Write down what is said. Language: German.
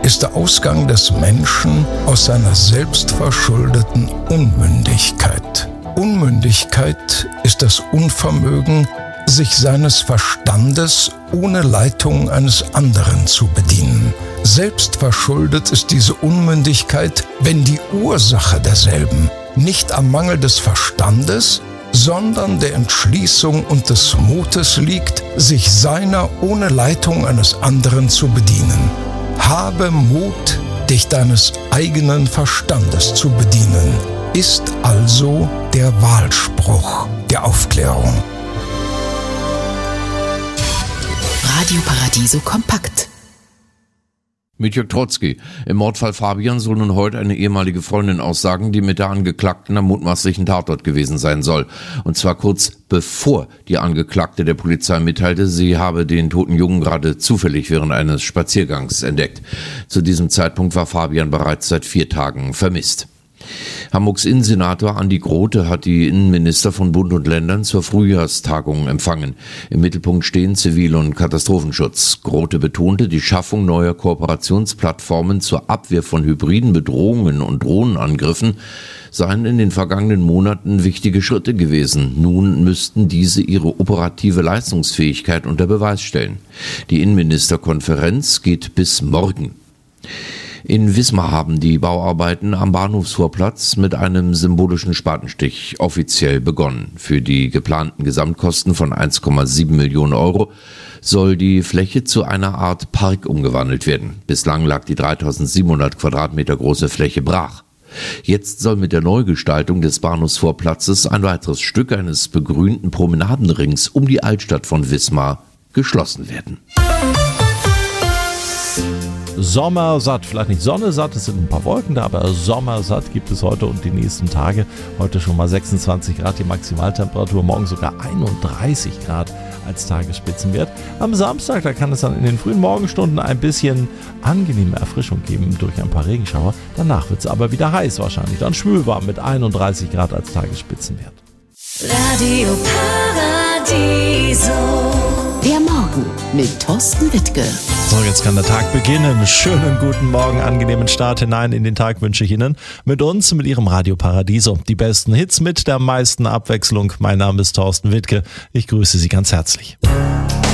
ist der Ausgang des Menschen aus seiner selbstverschuldeten Unmündigkeit. Unmündigkeit ist das Unvermögen, sich seines Verstandes ohne Leitung eines anderen zu bedienen. Selbstverschuldet ist diese Unmündigkeit, wenn die Ursache derselben nicht am Mangel des Verstandes, sondern der Entschließung und des Mutes liegt, sich seiner ohne Leitung eines anderen zu bedienen. Habe Mut, dich deines eigenen Verstandes zu bedienen, ist also der Wahlspruch der Aufklärung. Radio Paradiso kompakt. Mit Jörg Trotzki. Im Mordfall Fabian soll nun heute eine ehemalige Freundin aussagen, die mit der Angeklagten am mutmaßlichen Tatort gewesen sein soll. Und zwar kurz bevor die Angeklagte der Polizei mitteilte, sie habe den toten Jungen gerade zufällig während eines Spaziergangs entdeckt. Zu diesem Zeitpunkt war Fabian bereits seit 4 Tagen vermisst. Hamburgs Innensenator Andi Grote hat die Innenminister von Bund und Ländern zur Frühjahrstagung empfangen. Im Mittelpunkt stehen Zivil- und Katastrophenschutz. Grote betonte, die Schaffung neuer Kooperationsplattformen zur Abwehr von hybriden Bedrohungen und Drohnenangriffen seien in den vergangenen Monaten wichtige Schritte gewesen. Nun müssten diese ihre operative Leistungsfähigkeit unter Beweis stellen. Die Innenministerkonferenz geht bis morgen. In Wismar haben die Bauarbeiten am Bahnhofsvorplatz mit einem symbolischen Spatenstich offiziell begonnen. Für die geplanten Gesamtkosten von 1,7 Millionen Euro soll die Fläche zu einer Art Park umgewandelt werden. Bislang lag die 3700 Quadratmeter große Fläche brach. Jetzt soll mit der Neugestaltung des Bahnhofsvorplatzes ein weiteres Stück eines begrünten Promenadenrings um die Altstadt von Wismar geschlossen werden. Sommersatt, vielleicht nicht sonnesatt, es sind ein paar Wolken da, aber sommersatt gibt es heute und die nächsten Tage. Heute schon mal 26 Grad die Maximaltemperatur, morgen sogar 31 Grad als Tagesspitzenwert. Am Samstag, da kann es dann in den frühen Morgenstunden ein bisschen angenehme Erfrischung geben durch ein paar Regenschauer. Danach wird es aber wieder heiß wahrscheinlich, dann schwülwarm mit 31 Grad als Tagesspitzenwert. Radio Paradiso. Der Morgen mit Thorsten Wittke. So, jetzt kann der Tag beginnen. Schönen guten Morgen, angenehmen Start hinein in den Tag wünsche ich Ihnen. Mit uns, mit Ihrem Radio Paradiso. Die besten Hits mit der meisten Abwechslung. Mein Name ist Thorsten Wittke. Ich grüße Sie ganz herzlich.